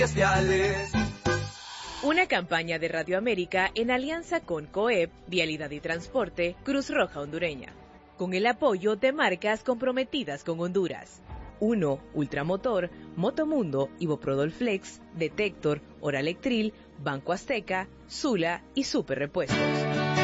Una campaña de Radio América en alianza con COEP, Vialidad y Transporte, Cruz Roja Hondureña, con el apoyo de marcas comprometidas con Honduras. 1. Ultramotor, Motomundo, Iboprodol Flex, Detector, Oralectril, Banco Azteca, Sula y Super Repuestos.